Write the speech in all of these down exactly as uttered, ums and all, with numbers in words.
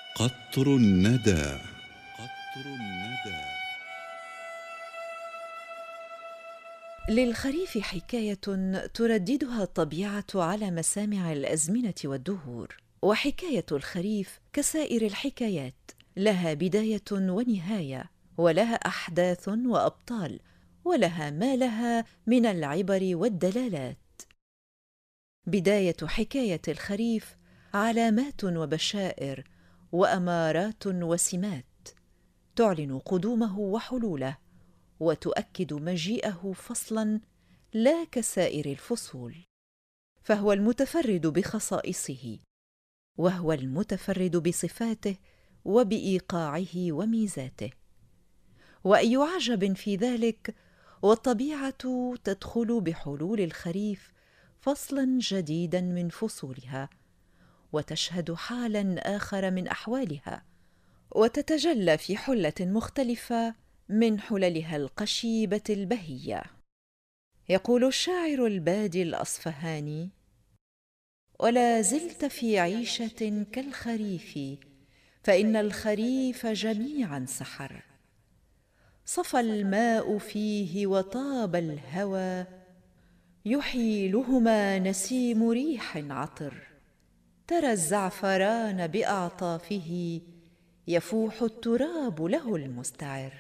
قطر الندى. قطر الندى. للخريف حكاية ترددها الطبيعة على مسامع الأزمنة والدهور، وحكاية الخريف كسائر الحكايات لها بداية ونهاية، ولها أحداث وأبطال، ولها ما لها من العبر والدلالات. بداية حكاية الخريف علامات وبشائر وأمارات وسمات تعلن قدومه وحلوله، وتؤكد مجيئه فصلاً لا كسائر الفصول، فهو المتفرد بخصائصه، وهو المتفرد بصفاته وبإيقاعه وميزاته. وأي عجب في ذلك، والطبيعة تدخل بحلول الخريف فصلاً جديداً من فصولها، وتشهد حالاً آخر من أحوالها، وتتجلى في حلة مختلفة من حللها القشيبة البهية. يقول الشاعر البادي الأصفهاني: ولا زلت في عيشة كالخريف، فإن الخريف جميعا سحر، صفى الماء فيه وطاب الهوى، يحيلهما نسيم ريح عطر، ترى الزعفران بأعطافه، يفوح التراب له المستعر،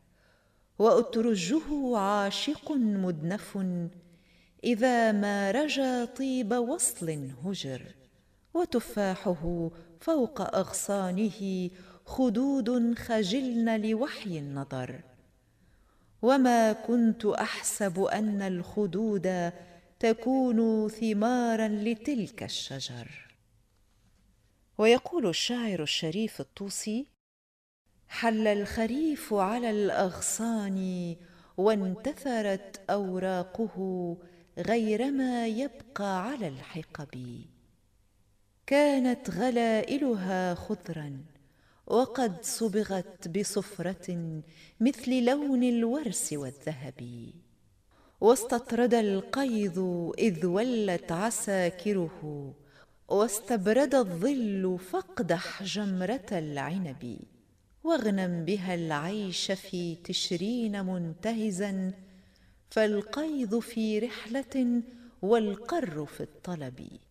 وأترجه عاشق مدنف، إذا ما رجا طيب وصل هجر، وتفاحه فوق أغصانه خدود خجلن لوحي النظر، وما كنت أحسب أن الخدود تكون ثمارا لتلك الشجر. ويقول الشاعر الشريف الطوسي: حل الخريف على الأغصان، وانتثرت أوراقه غيرما يبقى على الحقب، كانت غلائلها خضرا، وقد صبغت بصفرة مثل لون الورس والذهب، واستطرد القيظ إذ ولت عساكره، واستبرد الظل فاقدح جمرة العنب، واغنم بها العيش في تشرين منتهزا، فالقيظ في رحلة والقر في الطلب.